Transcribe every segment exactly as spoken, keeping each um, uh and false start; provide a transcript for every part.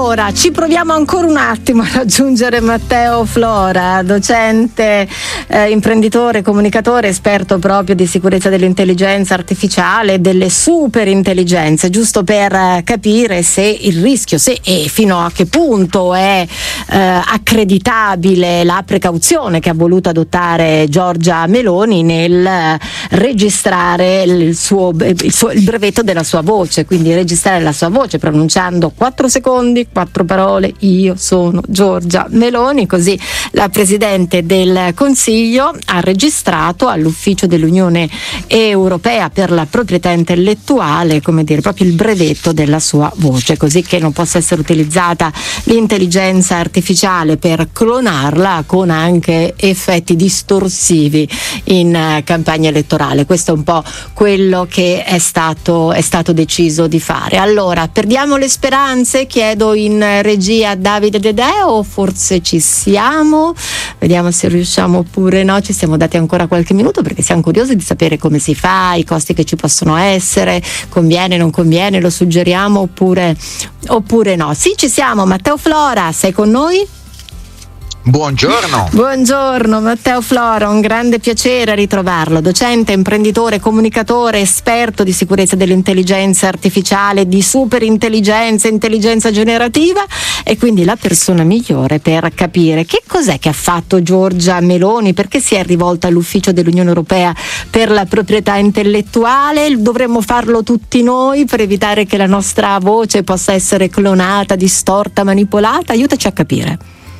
Allora, ci proviamo ancora un attimo a raggiungere Matteo Flora, docente, eh, imprenditore, comunicatore, esperto proprio di sicurezza dell'intelligenza artificiale, delle superintelligenze, giusto per eh, capire se il rischio, se e fino a che punto è eh, accreditabile la precauzione che ha voluto adottare Giorgia Meloni nel eh, registrare il suo, il suo il brevetto della sua voce, quindi registrare la sua voce pronunciando quattro secondi, quattro parole: io sono Giorgia Meloni. Così la Presidente del Consiglio ha registrato all'Ufficio dell'Unione Europea per la proprietà intellettuale, come dire, proprio il brevetto della sua voce, così che non possa essere utilizzata l'intelligenza artificiale per clonarla con anche effetti distorsivi in uh, campagna elettorale. Questo è un po' quello che è stato, è stato deciso di fare. Allora, perdiamo le speranze? Chiedo in regia a Davide Dedeo, forse ci siamo, vediamo se riusciamo oppure no. Ci siamo dati ancora qualche minuto perché siamo curiosi di sapere come si fa, i costi che ci possono essere, conviene, non conviene, lo suggeriamo oppure, oppure no. Sì, ci siamo. Matteo Flora, sei con noi? Buongiorno. Buongiorno Matteo Flora, un grande piacere ritrovarlo, docente, imprenditore, comunicatore, esperto di sicurezza dell'intelligenza artificiale, di superintelligenza, intelligenza generativa, e quindi la persona migliore per capire che cos'è che ha fatto Giorgia Meloni, perché si è rivolta all'Ufficio dell'Unione Europea per la proprietà intellettuale. Dovremmo farlo tutti noi per evitare che la nostra voce possa essere clonata, distorta, manipolata? Aiutaci a capire.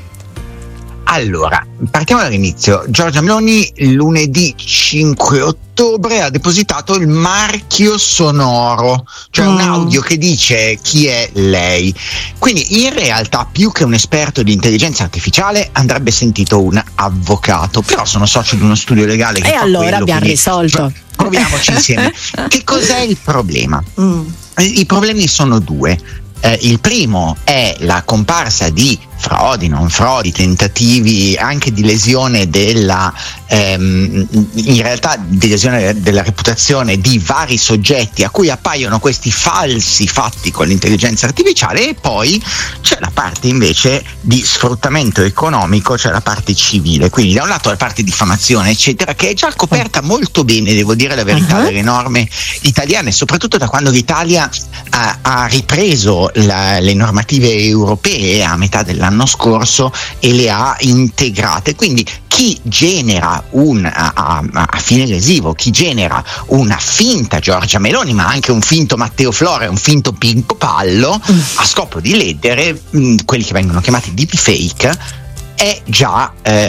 Allora, partiamo dall'inizio. Giorgia Meloni lunedì cinque ottobre ha depositato il marchio sonoro, cioè mm. un audio che dice chi è lei. Quindi in realtà, più che un esperto di intelligenza artificiale, andrebbe sentito un avvocato, però sono socio di uno studio legale che e fa allora quello, abbiamo quindi, risolto. Proviamoci insieme. Che cos'è il problema? Mm. I problemi sono due. Eh, il primo è la comparsa di frodi, non frodi, tentativi anche di lesione della ehm, in realtà di lesione della reputazione di vari soggetti a cui appaiono questi falsi fatti con l'intelligenza artificiale, e poi c'è la parte invece di sfruttamento economico, cioè la parte civile, quindi da un lato la parte di diffamazione eccetera, che è già coperta molto bene, devo dire la verità, uh-huh. dalle norme italiane, soprattutto da quando l'Italia ha, ha ripreso la, le normative europee a metà dell'anno scorso e le ha integrate. Quindi chi genera un a, a, a fine lesivo, chi genera una finta Giorgia Meloni, ma anche un finto Matteo Flora, un finto Pinco Pallo, mm. a scopo di ledere mh, quelli che vengono chiamati deepfake, è già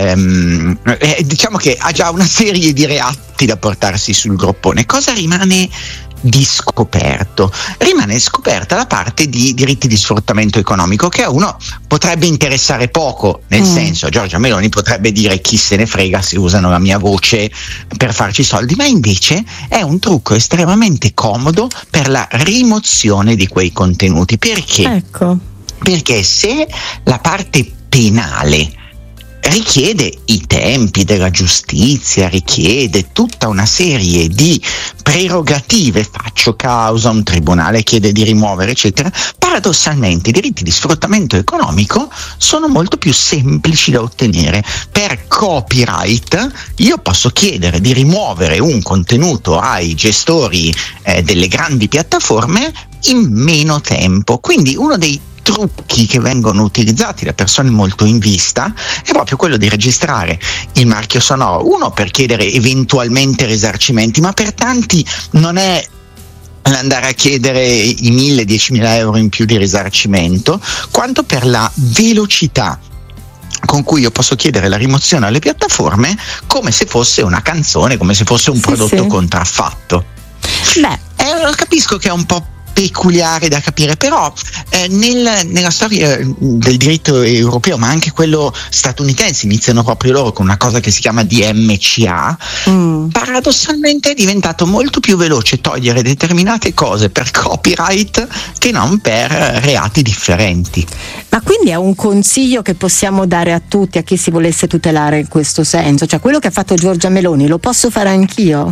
ehm, è, diciamo che ha già una serie di reati da portarsi sul groppone. Cosa rimane di scoperto? Rimane scoperta la parte di diritti di sfruttamento economico, che a uno potrebbe interessare poco, nel mm. senso, Giorgia Meloni potrebbe dire chi se ne frega se usano la mia voce per farci soldi, ma invece è un trucco estremamente comodo per la rimozione di quei contenuti. Perché? Ecco. Perché se la parte penale richiede i tempi della giustizia, richiede tutta una serie di prerogative, faccio causa, un tribunale chiede di rimuovere eccetera, paradossalmente i diritti di sfruttamento economico sono molto più semplici da ottenere. Per copyright io posso chiedere di rimuovere un contenuto ai gestori eh, delle grandi piattaforme in meno tempo, quindi uno dei trucchi che vengono utilizzati da persone molto in vista è proprio quello di registrare il marchio sonoro, uno per chiedere eventualmente risarcimenti, ma per tanti non è l'andare a chiedere i mille, diecimila euro in più di risarcimento, quanto per la velocità con cui io posso chiedere la rimozione alle piattaforme, come se fosse una canzone, come se fosse un sì, prodotto sì. contraffatto. Beh, eh, capisco che è un po' peculiare da capire, però eh, nel, nella storia del diritto europeo, ma anche quello statunitense, iniziano proprio loro con una cosa che si chiama D M C A. Mm. Paradossalmente è diventato molto più veloce togliere determinate cose per copyright che non per reati differenti. Ma quindi è un consiglio che possiamo dare a tutti, a chi si volesse tutelare in questo senso? Cioè, quello che ha fatto Giorgia Meloni lo posso fare anch'io?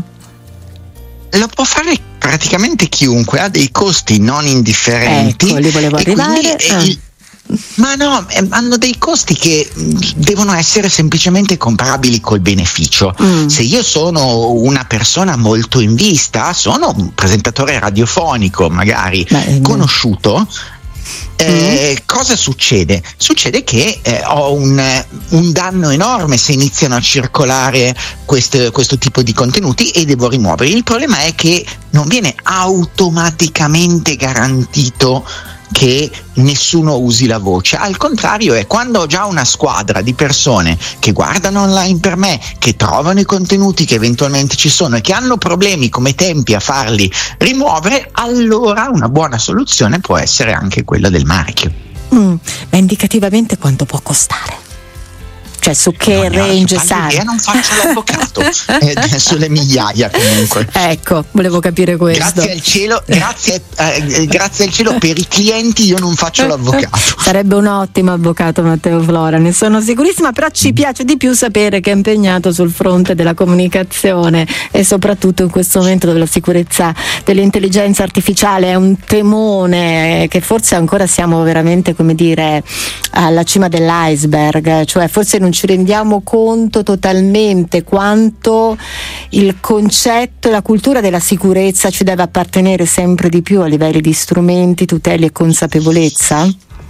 Lo può fare praticamente chiunque, ha dei costi non indifferenti. Ecco, li volevo arrivare. Quindi, ah. il, Ma no, eh, hanno dei costi che devono essere semplicemente comparabili col beneficio. Mm. Se io sono una persona molto in vista, sono un presentatore radiofonico magari Beh, conosciuto, Eh, mm. cosa succede? Succede che eh, ho un, un danno enorme se iniziano a circolare questo, questo tipo di contenuti e devo rimuoverli. Il problema è che non viene automaticamente garantito che nessuno usi la voce, al contrario è quando ho già una squadra di persone che guardano online per me, che trovano i contenuti che eventualmente ci sono e che hanno problemi come tempi a farli rimuovere, allora una buona soluzione può essere anche quella del marchio. Mm, ma indicativamente quanto può costare? Cioè su che no, range sale? Io non faccio l'avvocato, eh, sulle migliaia comunque. Ecco, volevo capire questo. Grazie al cielo, grazie, eh, grazie al cielo per i clienti io non faccio l'avvocato. Sarebbe un ottimo avvocato Matteo Flora, ne sono sicurissima, però ci piace di più sapere che è impegnato sul fronte della comunicazione e soprattutto in questo momento dove la sicurezza dell'intelligenza artificiale è un temone che forse ancora siamo veramente, come dire, alla cima dell'iceberg, cioè forse non ci rendiamo conto totalmente quanto il concetto e la cultura della sicurezza ci deve appartenere sempre di più a livelli di strumenti, tutele e consapevolezza?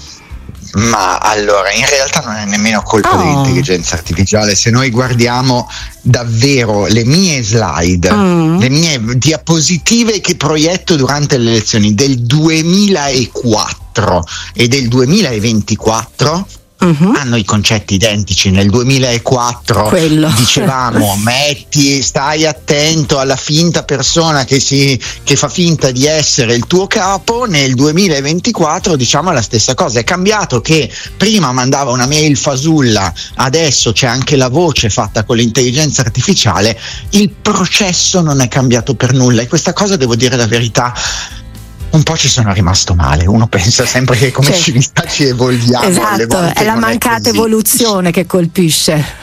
Ma allora, in realtà non è nemmeno colpa oh. dell'intelligenza artificiale. Se noi guardiamo davvero le mie slide, mm. le mie diapositive che proietto durante le elezioni del duemilaquattro e del duemilaventiquattro, Uh-huh. hanno i concetti identici. Nel duemilaquattro Quello. dicevamo metti, stai attento alla finta persona che, si, che fa finta di essere il tuo capo. Nel duemilaventiquattro diciamo la stessa cosa. È cambiato che prima mandava una mail fasulla, adesso c'è anche la voce fatta con l'intelligenza artificiale. Il processo non è cambiato per nulla e questa cosa, devo dire la verità, un po' ci sono rimasto male. Uno pensa sempre che come cioè, civiltà ci evolviamo. Esatto, è la mancata è evoluzione che colpisce.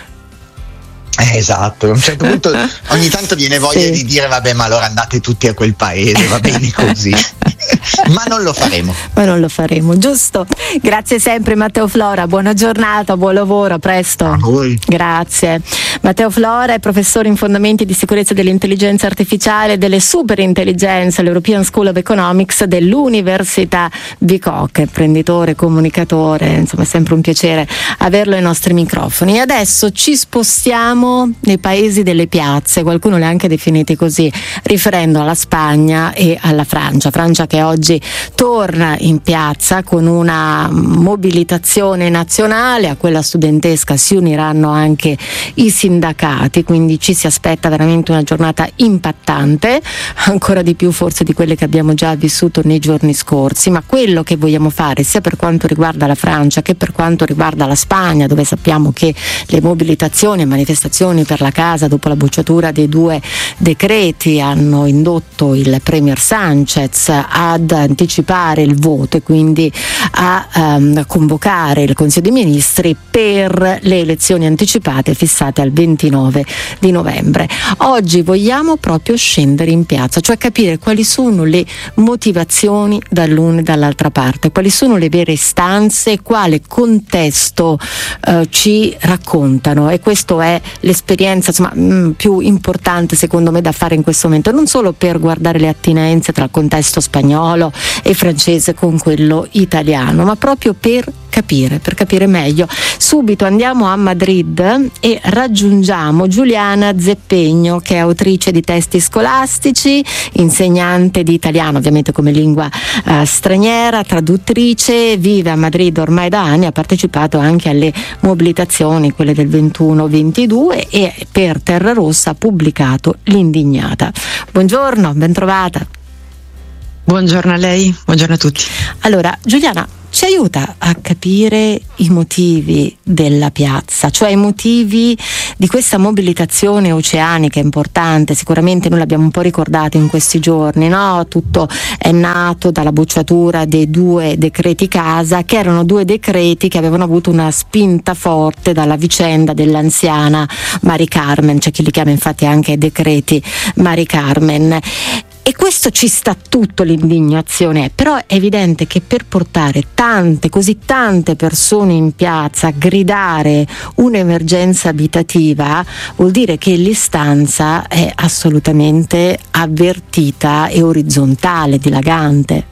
Eh, esatto, a un certo punto ogni tanto viene voglia sì. di dire vabbè, ma allora andate tutti a quel paese, va bene così. Ma non lo faremo. Ma non lo faremo, giusto. Grazie sempre Matteo Flora, buona giornata, buon lavoro, a presto. A voi. Grazie. Matteo Flora è professore in fondamenti di sicurezza dell'intelligenza artificiale, delle superintelligenze all'European School of Economics dell'Università di Koch, imprenditore, comunicatore, insomma è sempre un piacere averlo ai nostri microfoni. E adesso ci spostiamo nei paesi delle piazze, qualcuno li ha anche definiti così, riferendo alla Spagna e alla Francia. Francia che oggi torna in piazza con una mobilitazione nazionale, a quella studentesca si uniranno anche i sindacati, quindi ci si aspetta veramente una giornata impattante, ancora di più forse di quelle che abbiamo già vissuto nei giorni scorsi. Ma quello che vogliamo fare sia per quanto riguarda la Francia che per quanto riguarda la Spagna, dove sappiamo che le mobilitazioni e manifestazioni per la casa dopo la bocciatura dei due decreti hanno indotto il premier Sanchez ad anticipare il voto e quindi a um, convocare il Consiglio dei Ministri per le elezioni anticipate fissate al ventinove di novembre. Oggi vogliamo proprio scendere in piazza, cioè capire quali sono le motivazioni dall'una e dall'altra parte, quali sono le vere istanze, quale contesto uh, ci raccontano, e questo è l'esperienza insomma, mh, più importante secondo me da fare in questo momento, non solo per guardare le attinenze tra il contesto spagnolo e francese con quello italiano, ma proprio per capire, per capire meglio. Subito andiamo a Madrid e raggiungiamo Giuliana Zeppegno, che è autrice di testi scolastici, insegnante di italiano ovviamente come lingua eh, straniera, traduttrice, vive a Madrid ormai da anni, ha partecipato anche alle mobilitazioni, quelle del ventuno ventidue, e per Terra Rossa ha pubblicato L'indignata. Buongiorno, ben trovata. Buongiorno a lei, buongiorno a tutti. Allora, Giuliana, ci aiuta a capire i motivi della piazza, cioè i motivi di questa mobilitazione oceanica importante. Sicuramente noi l'abbiamo un po' ricordato in questi giorni, no? Tutto è nato dalla bocciatura dei due decreti casa, che erano due decreti che avevano avuto una spinta forte dalla vicenda dell'anziana Mari Carmen, c'è chi li chiama infatti anche decreti Mari Carmen. E questo ci sta tutto, l'indignazione, però è evidente che per portare tante, così tante persone in piazza a gridare un'emergenza abitativa vuol dire che l'istanza è assolutamente avvertita e orizzontale, dilagante.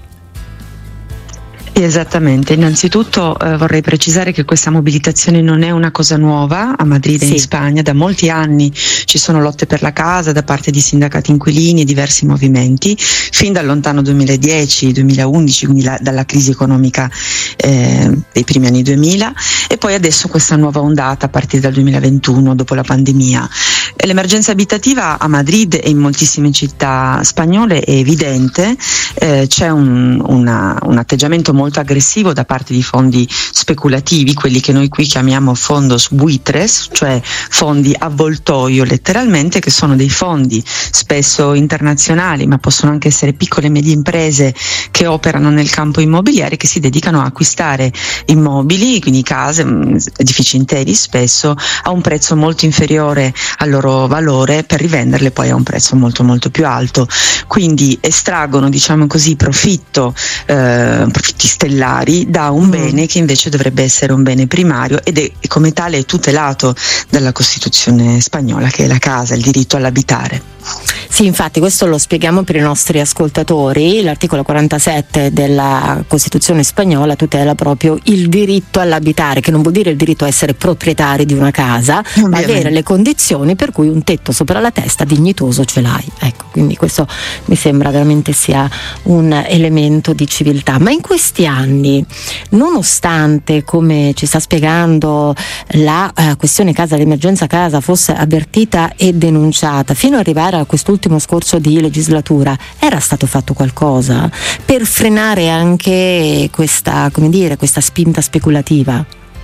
Esattamente, innanzitutto eh, vorrei precisare che questa mobilitazione non è una cosa nuova a Madrid e sì. in Spagna. Da molti anni ci sono lotte per la casa da parte di sindacati inquilini e diversi movimenti, fin dal lontano duemiladieci duemilaundici, quindi la, dalla crisi economica eh, dei primi anni duemila, e poi adesso questa nuova ondata a partire dal duemilaventuno, dopo la pandemia. E l'emergenza abitativa a Madrid e in moltissime città spagnole è evidente, eh, c'è un, una, un atteggiamento molto aggressivo da parte di fondi speculativi, quelli che noi qui chiamiamo fondos buitres, cioè fondi avvoltoio letteralmente, che sono dei fondi spesso internazionali, ma possono anche essere piccole e medie imprese che operano nel campo immobiliare, che si dedicano a acquistare immobili, quindi case, edifici interi spesso, a un prezzo molto inferiore al loro valore, per rivenderle poi a un prezzo molto molto più alto. Quindi estraggono, diciamo così, profitto, eh, profitti stellari da un mm. bene che invece dovrebbe essere un bene primario, ed è come tale è tutelato dalla Costituzione spagnola, che è la casa, il diritto all'abitare. Sì, infatti questo lo spieghiamo per i nostri ascoltatori. L'articolo quarantasette della Costituzione spagnola tutela proprio il diritto all'abitare, che non vuol dire il diritto a essere proprietari di una casa, ma avere le condizioni per cui un tetto sopra la testa dignitoso ce l'hai. Ecco, quindi questo mi sembra veramente sia un elemento di civiltà. Ma in questi anni, nonostante, come ci sta spiegando, la uh, questione casa, l'emergenza casa fosse avvertita e denunciata, fino ad arrivare a quest'ultimo scorcio di legislatura, era stato fatto qualcosa per frenare anche questa, come dire, questa spinta speculativa?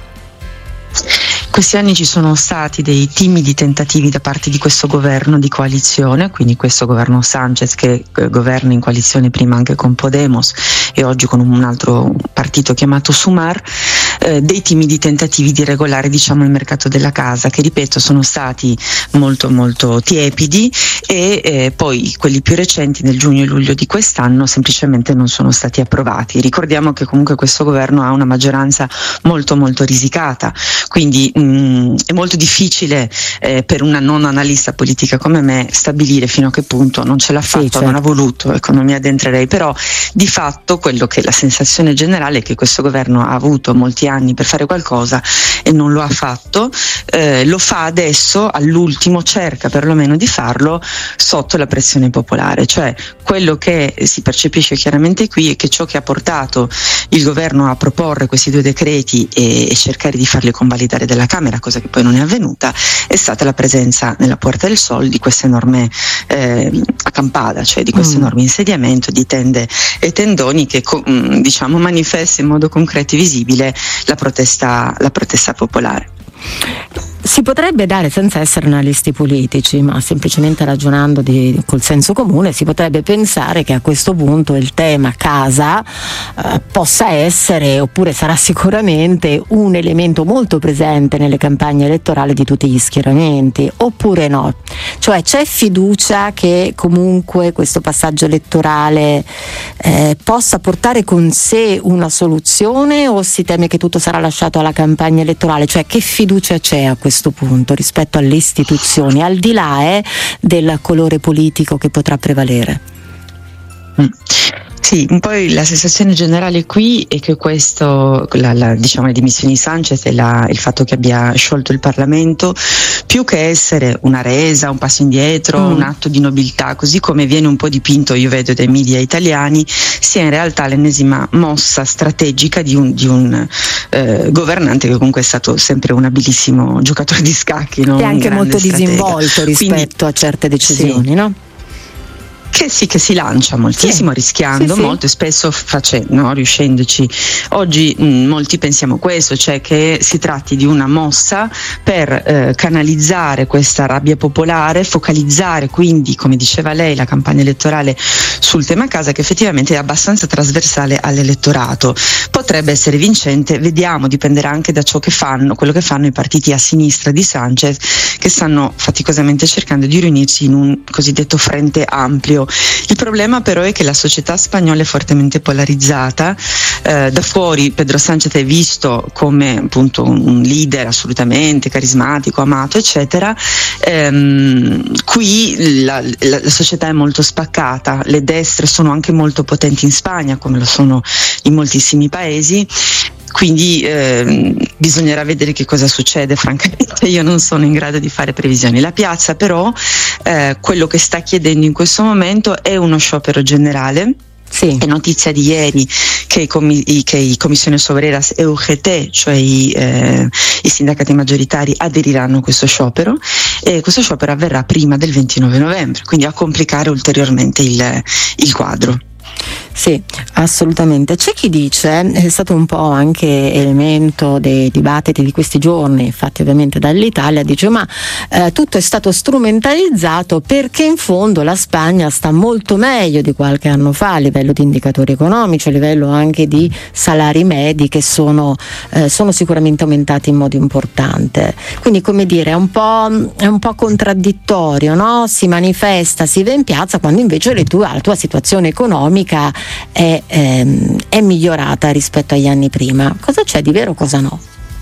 Questi anni ci sono stati dei timidi tentativi da parte di questo governo di coalizione, quindi questo governo Sánchez, che eh, governa in coalizione prima anche con Podemos e oggi con un altro partito chiamato Sumar, eh, dei timidi tentativi di regolare, diciamo, il mercato della casa, che ripeto sono stati molto molto tiepidi, e eh, poi quelli più recenti nel giugno e luglio di quest'anno semplicemente non sono stati approvati. Ricordiamo che comunque questo governo ha una maggioranza molto molto risicata, quindi mh, è molto difficile eh, per una non analista politica come me stabilire fino a che punto non ce l'ha fatto, sì, certo. non ha voluto, ecco, non mi addentrerei, però di fatto quello che la sensazione generale è che questo governo ha avuto molti anni per fare qualcosa e non lo ha fatto, eh, lo fa adesso all'ultimo, cerca perlomeno di farlo sotto la pressione popolare, cioè quello che si percepisce chiaramente qui è che ciò che ha portato il governo a proporre questi due decreti e, e cercare di farli convalidare dalla Camera, cosa che poi non è avvenuta, è stata la presenza nella Puerta del Sol di questo enorme eh, accampada, cioè di questo mm. enorme insediamento di tende e tendoni che diciamo manifesta in modo concreto e visibile la protesta, la protesta popolare. Si potrebbe dare, senza essere analisti politici, ma semplicemente ragionando di, col senso comune, si potrebbe pensare che a questo punto il tema casa eh, possa essere, oppure sarà sicuramente, un elemento molto presente nelle campagne elettorali di tutti gli schieramenti, oppure no? Cioè c'è fiducia che comunque questo passaggio elettorale eh, possa portare con sé una soluzione, o si teme che tutto sarà lasciato alla campagna elettorale? Cioè che fiducia c'è a questo punto rispetto alle istituzioni, al di là eh, del colore politico che potrà prevalere? Mm. Sì, poi la sensazione generale qui è che questo, la, la, diciamo le dimissioni di Sánchez e la, il fatto che abbia sciolto il Parlamento, più che essere una resa, un passo indietro, mm. un atto di nobiltà, così come viene un po' dipinto, io vedo, dai media italiani, sia in realtà l'ennesima mossa strategica di un, di un eh, governante che comunque è stato sempre un abilissimo giocatore di scacchi, no? E anche molto stratega. disinvolto rispetto Quindi, a certe decisioni, sì. no? Che sì, che si lancia moltissimo, sì. rischiando sì, sì. molto e spesso facendo, no, riuscendoci. Oggi mh, molti pensiamo questo, cioè che si tratti di una mossa per eh, canalizzare questa rabbia popolare, focalizzare quindi, come diceva lei, la campagna elettorale sul tema casa, che effettivamente è abbastanza trasversale all'elettorato. Potrebbe essere vincente, vediamo, dipenderà anche da ciò che fanno, quello che fanno i partiti a sinistra di Sánchez, che stanno faticosamente cercando di riunirsi in un cosiddetto frente ampio sciopero. Il problema però è che la società spagnola è fortemente polarizzata, eh, da fuori Pedro Sánchez è visto come appunto un leader assolutamente carismatico, amato eccetera, ehm, qui la, la, la società è molto spaccata, le destre sono anche molto potenti in Spagna come lo sono in moltissimi paesi. Quindi eh, bisognerà vedere che cosa succede, francamente io non sono in grado di fare previsioni. La piazza però eh, quello che sta chiedendo in questo momento è uno sciopero generale. Sì. È notizia di ieri che i, com- i, che i Comisiones Obreras e U G T, cioè i, eh, i sindacati maggioritari, aderiranno a questo sciopero, e questo sciopero avverrà prima del ventinove novembre, quindi a complicare ulteriormente il, il quadro. Sì, assolutamente. C'è chi dice, è stato un po' anche elemento dei dibattiti di questi giorni, fatti ovviamente dall'Italia, dice ma eh, tutto è stato strumentalizzato perché in fondo la Spagna sta molto meglio di qualche anno fa a livello di indicatori economici, a livello anche di salari medi che sono, eh, sono sicuramente aumentati in modo importante. Quindi, come dire, è un po', è un po' contraddittorio, no? Si manifesta, si va in piazza quando invece le tua, la tua situazione economica È, ehm, è migliorata rispetto agli anni prima. Cosa c'è di vero, cosa no?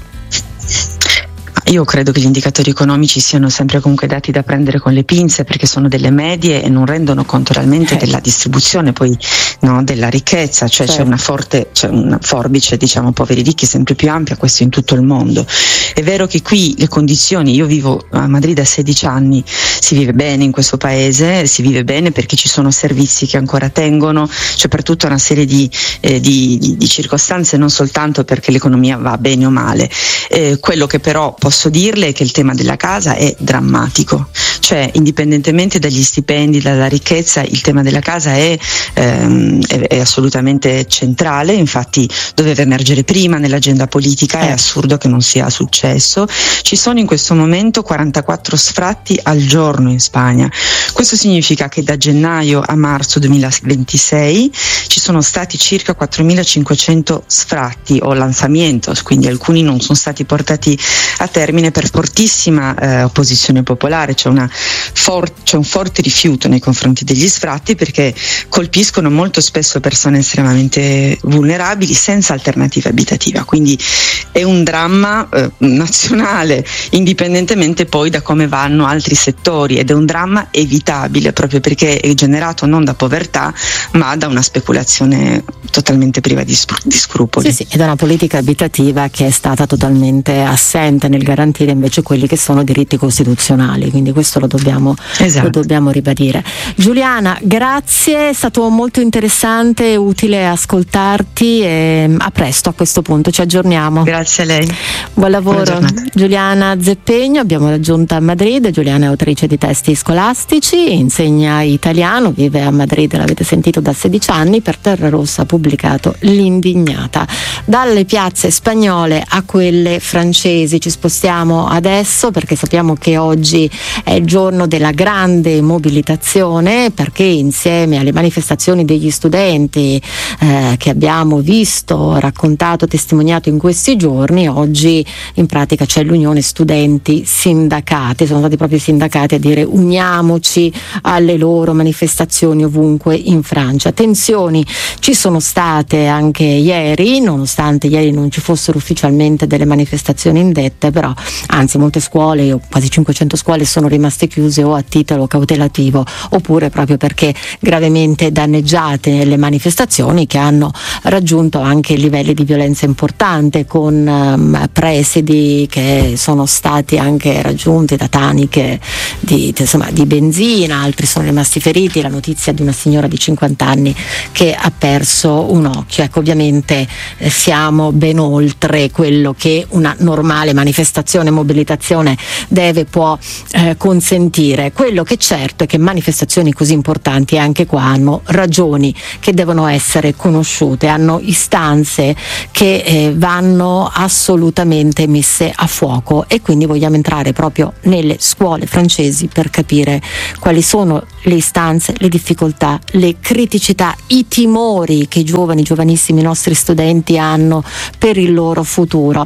Io credo che gli indicatori economici siano sempre comunque dati da prendere con le pinze, perché sono delle medie e non rendono conto realmente della distribuzione poi, no, della ricchezza, cioè certo. c'è una forte, c'è una forbice, diciamo, poveri ricchi sempre più ampia, questo in tutto il mondo. È vero che qui le condizioni, io vivo a Madrid da sedici anni, si vive bene in questo paese, si vive bene perché ci sono servizi che ancora tengono, c'è per tutta una serie di, eh, di, di, di circostanze, non soltanto perché l'economia va bene o male. Eh, quello che però posso dirle è che il tema della casa è drammatico, cioè indipendentemente dagli stipendi, dalla ricchezza, il tema della casa è, ehm, è, è assolutamente centrale, infatti doveva emergere prima nell'agenda politica, è assurdo che non sia successo. Ci sono in questo momento quarantaquattro sfratti al giorno in Spagna, questo significa che da gennaio a marzo duemilaventisei ci sono stati circa quattromilacinquecento sfratti o lanzamientos, quindi alcuni non sono stati portati a termine per fortissima eh, opposizione popolare, c'è, una for- c'è un forte rifiuto nei confronti degli sfratti perché colpiscono molto spesso persone estremamente vulnerabili senza alternativa abitativa, quindi è un dramma eh, nazionale, indipendentemente poi da come vanno altri settori, ed è un dramma evitabile proprio perché è generato non da povertà ma da una speculazione totalmente priva di, sp- di scrupoli. Sì, sì, ed è una politica abitativa che è stata totalmente assente nel garantire invece quelli che sono diritti costituzionali, quindi questo lo dobbiamo, esatto. lo dobbiamo ribadire. Giuliana, grazie, è stato molto interessante e utile ascoltarti, e a presto a questo punto, ci aggiorniamo. Grazie a lei. Buon lavoro. Giuliana Zeppegno, abbiamo raggiunta a Madrid. Giuliana è autrice di testi scolastici, insegna italiano, vive a Madrid, l'avete sentito, da sedici anni. Per Terra Rossa ha pubblicato L'indignata. Dalle piazze spagnole a quelle francesi ci spostiamo adesso, perché sappiamo che oggi è il giorno della grande mobilitazione, perché insieme alle manifestazioni degli studenti eh, che abbiamo visto, raccontato, testimoniato in questi giorni, oggi in pratica c'è l'Unione Studenti Sindacati, sono stati proprio i sindacati a dire uniamoci alle loro manifestazioni ovunque in Francia. Tensioni ci sono state anche ieri, nonostante ieri non ci fossero ufficialmente delle manifestazioni indette, però anzi molte scuole, quasi cinquecento scuole, sono rimaste chiuse o a titolo cautelativo oppure proprio perché gravemente danneggiate nelle manifestazioni, che hanno raggiunto anche livelli di violenza importante, con um, presidi che sono stati anche raggiunti da taniche di, insomma, di benzina, altri sono rimasti feriti. La notizia di una signora di cinquanta anni che ha perso un occhio. Ecco, ovviamente eh, siamo ben oltre quello che una normale manifestazione, mobilitazione deve, può eh, consentire. Quello che è certo è che manifestazioni così importanti anche qua hanno ragioni che devono essere conosciute, hanno istanze che eh, vanno assolutamente messe a fuoco, e quindi vogliamo entrare proprio nelle scuole francesi per capire quali sono le istanze, le difficoltà, le criticità, i timori che i giovani, giovanissimi nostri studenti hanno per il loro futuro.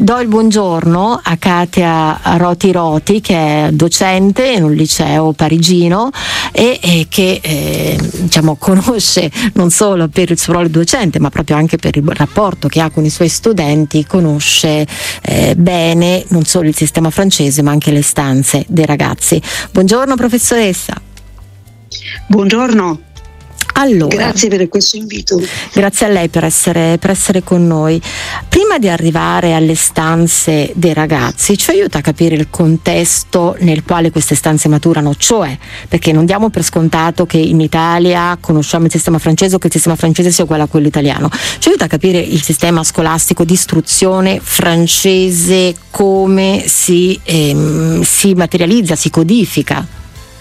Do il buongiorno a Katia Roti Roti, che è docente in un liceo parigino e, e che eh, diciamo conosce non solo per il suo ruolo docente, ma proprio anche per il rapporto che ha con i suoi studenti, conosce eh, bene non solo il sistema francese ma anche le stanze dei ragazzi. Buongiorno professoressa. Buongiorno. Allora, grazie per questo invito. Grazie a lei per essere, per essere con noi. Prima di arrivare alle stanze dei ragazzi, ci aiuta a capire il contesto nel quale queste stanze maturano, cioè perché non diamo per scontato che in Italia conosciamo il sistema francese o che il sistema francese sia uguale a quello italiano. Ci aiuta a capire il sistema scolastico di istruzione francese, come si, ehm, si materializza, si codifica.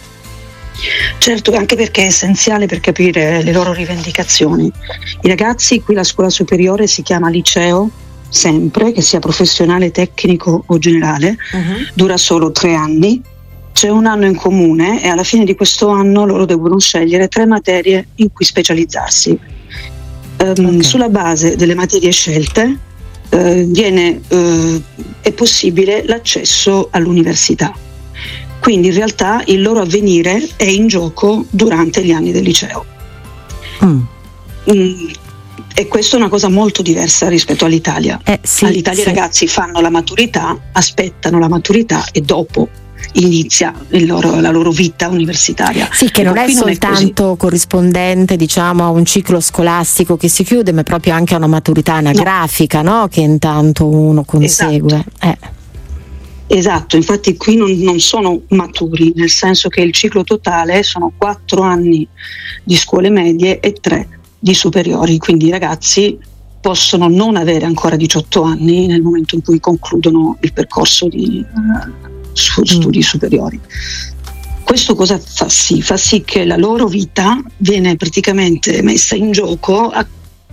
Certo, anche perché è essenziale per capire le loro rivendicazioni. I ragazzi, qui la scuola superiore si chiama liceo, sempre, che sia professionale, tecnico o generale, uh-huh. Dura solo tre anni, c'è un anno in comune e alla fine di questo anno loro devono scegliere tre materie in cui specializzarsi. Um, okay. Sulla base delle materie scelte uh, viene, uh, è possibile l'accesso all'università. Quindi in realtà il loro avvenire è in gioco durante gli anni del liceo. Mm. Mm. E questa è una cosa molto diversa rispetto all'Italia. Eh, sì, All'Italia sì. I ragazzi fanno la maturità, aspettano la maturità e dopo inizia il loro, la loro vita universitaria. Sì, che non è soltanto non è corrispondente, diciamo, a un ciclo scolastico che si chiude, ma proprio anche a una maturità anagrafica, no? No? Che intanto uno consegue. Esatto. Eh. Esatto, infatti qui non, non sono maturi, nel senso che il ciclo totale sono quattro anni di scuole medie e tre di superiori, quindi i ragazzi possono non avere ancora diciotto anni nel momento in cui concludono il percorso di uh, studi mm. superiori. Questo cosa fa sì? Fa sì che la loro vita viene praticamente messa in gioco a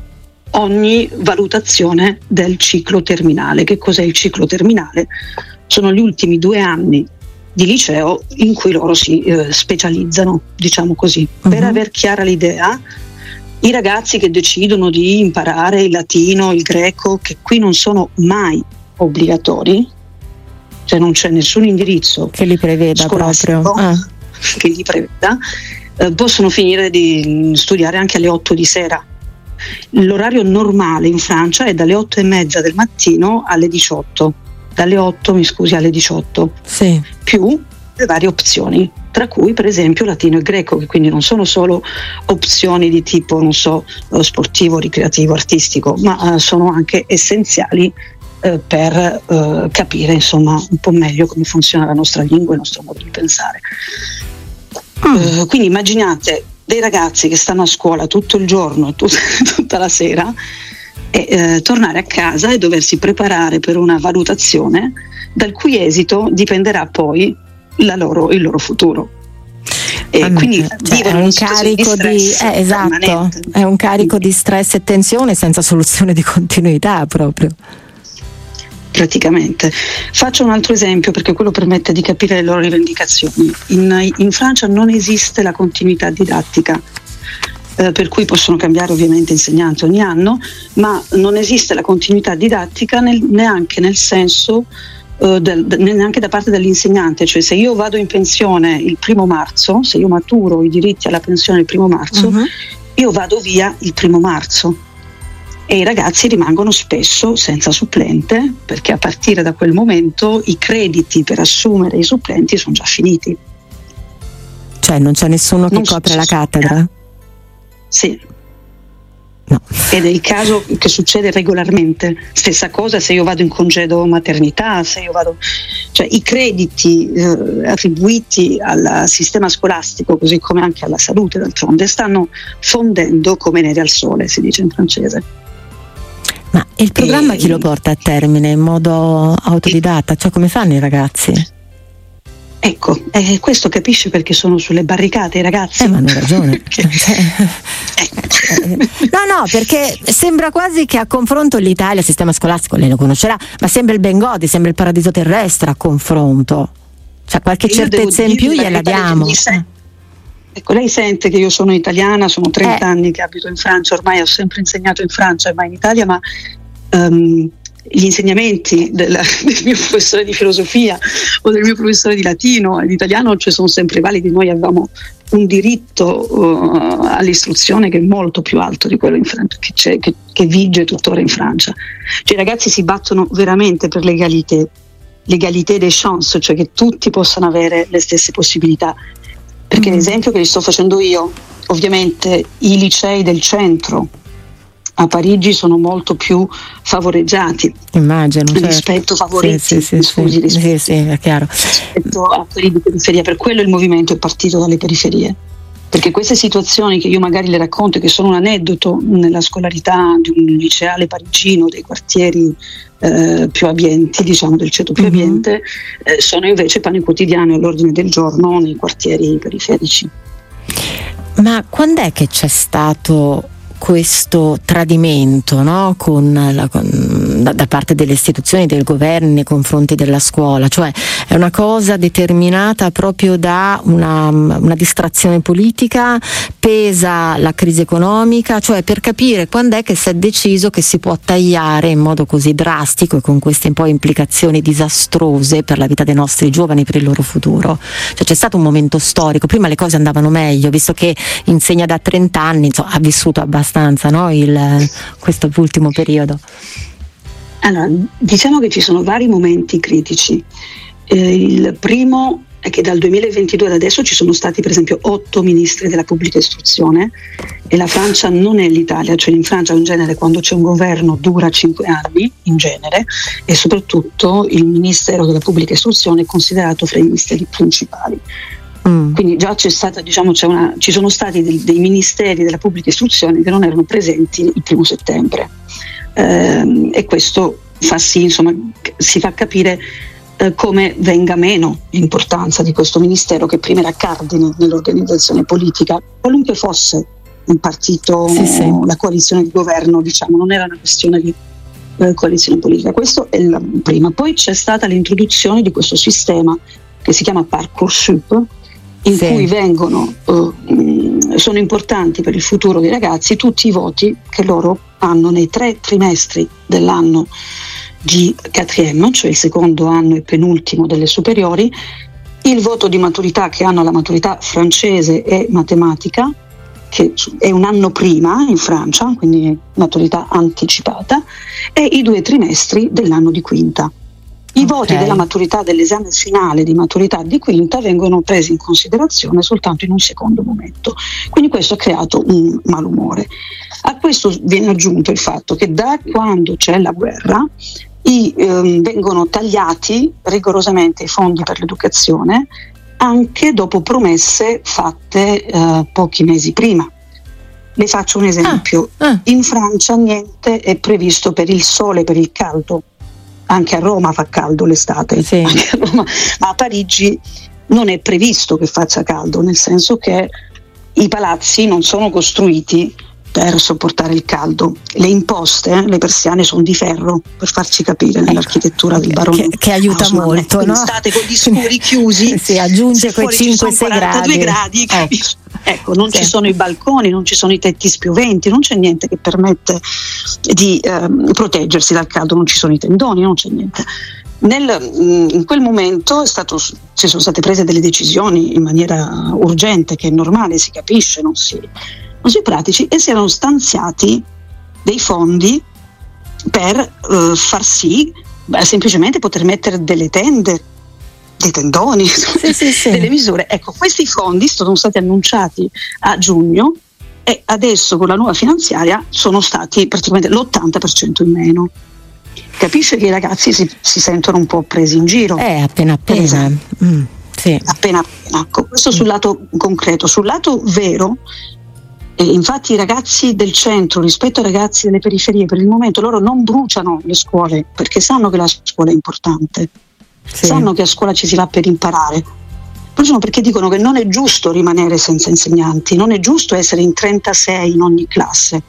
ogni valutazione del ciclo terminale. Che cos'è il ciclo terminale? Sono gli ultimi due anni di liceo in cui loro si eh, specializzano, diciamo così. Uh-huh. Per aver chiara l'idea, i ragazzi che decidono di imparare il latino, il greco, che qui non sono mai obbligatori, cioè non c'è nessun indirizzo che li preveda proprio, ah. che li preveda, eh, possono finire di studiare anche alle otto di sera. L'orario normale in Francia è dalle otto e mezza del mattino alle diciotto. Dalle otto, mi scusi, alle diciotto, sì. Più le varie opzioni, tra cui per esempio latino e greco, che quindi non sono solo opzioni di tipo, non so, sportivo, ricreativo, artistico, ma uh, sono anche essenziali uh, per uh, capire insomma un po' meglio come funziona la nostra lingua e il nostro modo di pensare. Mm. Uh, quindi immaginate dei ragazzi che stanno a scuola tutto il giorno, tut- tutta la sera, e eh, tornare a casa e doversi preparare per una valutazione dal cui esito dipenderà poi la loro, il loro futuro. E ah, quindi cioè, è un carico di, di eh, esatto, è un carico di stress e tensione senza soluzione di continuità proprio. Praticamente. Faccio un altro esempio perché quello permette di capire le loro rivendicazioni. In, in Francia non esiste la continuità didattica. Eh, per cui possono cambiare ovviamente insegnanti ogni anno, ma non esiste la continuità didattica nel, neanche nel senso eh, del, de, neanche da parte dell'insegnante, cioè se io vado in pensione il primo marzo, se io maturo i diritti alla pensione il primo marzo, uh-huh. io vado via il primo marzo e i ragazzi rimangono spesso senza supplente perché a partire da quel momento i crediti per assumere i supplenti sono già finiti. Cioè non c'è nessuno che non copre so la cattedra? Sì. No. Ed è il caso che succede regolarmente. Stessa cosa se io vado in congedo maternità, se io vado, cioè i crediti eh, attribuiti al sistema scolastico, così come anche alla salute d'altronde, stanno fondendo come neve al sole, si dice in francese. Ma il programma e... chi lo porta a termine in modo autodidatta? Cioè come fanno i ragazzi? Ecco, eh, questo capisce perché sono sulle barricate i ragazzi. Eh, ma hanno ragione. No, no, perché sembra quasi che a confronto l'Italia, il sistema scolastico, lei lo conoscerà, ma sembra il Bengodi, sembra il paradiso terrestre a confronto. Cioè qualche certezza in più gliela diamo. Ecco, lei sente che io sono italiana, sono trenta eh. anni che abito in Francia, ormai ho sempre insegnato in Francia e mai in Italia, ma um, gli insegnamenti della, del mio professore di filosofia o del mio professore di latino e di italiano ci sono sempre validi. Noi avevamo un diritto uh, all'istruzione che è molto più alto di quello in Francia, che, c'è, che, che vige tuttora in Francia. Cioè, i ragazzi si battono veramente per l'egalité, l'égalité des chances, cioè che tutti possano avere le stesse possibilità. Perché mm-hmm. l'esempio che vi sto facendo io, ovviamente i licei del centro a Parigi sono molto più favoreggiati, immagino, rispetto certo. favoriti sì, sì, scusi, sì, rispetto, sì, sì, è chiaro. rispetto a quelli di periferia. Per quello il movimento è partito dalle periferie, perché queste situazioni che io magari le racconto, che sono un aneddoto nella scolarità di un liceale parigino dei quartieri eh, più abbienti, diciamo del ceto più mm-hmm. abbiente, eh, sono invece pane quotidiano all'ordine del giorno nei quartieri periferici. Ma quando è che c'è stato questo tradimento, no? con la, con, da, da parte delle istituzioni, del governo nei confronti della scuola? Cioè è una cosa determinata proprio da una, una distrazione politica, pesa la crisi economica, cioè per capire quando è che si è deciso che si può tagliare in modo così drastico e con queste poi implicazioni disastrose per la vita dei nostri giovani, per il loro futuro. Cioè c'è stato un momento storico, prima le cose andavano meglio, visto che insegna da trenta anni, insomma, ha vissuto abbastanza No? Il, questo ultimo periodo. Allora, diciamo che ci sono vari momenti critici. Eh, il primo è che dal duemilaventidue ad adesso ci sono stati per esempio otto ministri della pubblica istruzione, e la Francia non è l'Italia, cioè in Francia in genere quando c'è un governo dura cinque anni in genere, e soprattutto il Ministero della pubblica istruzione è considerato fra i ministeri principali. Quindi già c'è stata, diciamo, c'è una, ci sono stati dei, dei ministeri della pubblica istruzione che non erano presenti il primo settembre, eh, e questo fa sì, insomma, si fa capire eh, come venga meno l'importanza di questo ministero, che prima era cardine nell'organizzazione politica, qualunque fosse il partito, sì, sì. la coalizione di governo, diciamo, non era una questione di eh, coalizione politica. Questo è la prima. Poi c'è stata l'introduzione di questo sistema che si chiama Parcoursup, in sì. cui vengono, uh, sono importanti per il futuro dei ragazzi tutti i voti che loro hanno nei tre trimestri dell'anno di quatrième, cioè il secondo anno e penultimo delle superiori, il voto di maturità che hanno la maturità francese e matematica, che è un anno prima in Francia, quindi maturità anticipata, e i due trimestri dell'anno di quinta. I okay. voti della maturità, dell'esame finale di maturità di quinta, vengono presi in considerazione soltanto in un secondo momento. Quindi questo ha creato un malumore. A questo viene aggiunto il fatto che da quando c'è la guerra i, ehm, vengono tagliati rigorosamente i fondi per l'educazione, anche dopo promesse fatte eh, pochi mesi prima. Le faccio un esempio. Ah, ah. In Francia niente è previsto per il sole, per il caldo. Anche a Roma fa caldo l'estate, sì. Anche a Roma, ma a Parigi non è previsto che faccia caldo, nel senso che i palazzi non sono costruiti per sopportare il caldo. Le imposte, le persiane sono di ferro, per farci capire, nell'architettura del barone. Che, che aiuta no, molto, no? State con gli scuri chiusi, si aggiunge quei cinque sei gradi. gradi ecco. Ecco, non sì. ci sono i balconi, non ci sono i tetti spioventi, non c'è niente che permette di eh, proteggersi dal caldo, non ci sono i tendoni, non c'è niente. Nel, in quel momento è stato, ci sono state prese delle decisioni in maniera urgente, che è normale, si capisce, non si, non si pratici, e si erano stanziati dei fondi per eh, far sì, beh, semplicemente poter mettere delle tende, dei tendoni, sì, sì, sì. delle misure. Ecco, questi fondi sono stati annunciati a giugno e adesso con la nuova finanziaria sono stati praticamente l'ottanta per cento in meno. Capisce che i ragazzi si, si sentono un po' presi in giro. Eh, appena appena. Mm, sì. Appena appena. Ecco, questo sul lato concreto. Sul lato vero, eh, infatti i ragazzi del centro rispetto ai ragazzi delle periferie, per il momento loro non bruciano le scuole perché sanno che la scuola è importante. Sì. Sanno che a scuola ci si va per imparare, bruciano perché dicono che non è giusto rimanere senza insegnanti, non è giusto essere in trentasei in ogni classe,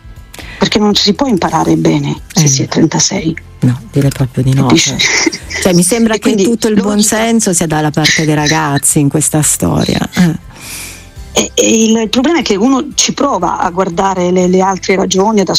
perché non si può imparare bene se eh. si è trentasei. No, direi proprio di no. Cioè, cioè mi sembra che tutto il buon senso sia dalla parte dei ragazzi in questa storia. Eh. E, e il, il problema è che uno ci prova a guardare le, le altre ragioni, ad